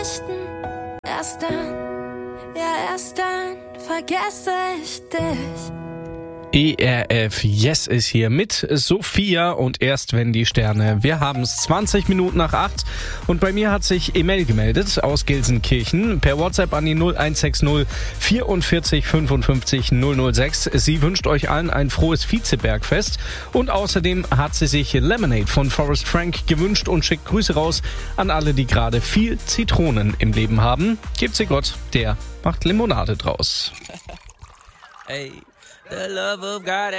Erst dann vergesse ich dich. ERF Yes ist hier mit Sophia und erst wenn die Sterne. Wir haben es 20 Minuten nach 8 und bei mir hat sich Emel gemeldet aus Gelsenkirchen per WhatsApp an die 0160 44 55 006. Sie wünscht euch allen ein frohes Vizebergfest und außerdem hat sie sich Lemonade von Forrest Frank gewünscht und schickt Grüße raus an alle, die gerade viel Zitronen im Leben haben. Gebt sie Gott, der macht Limonade draus. Hey. The love of God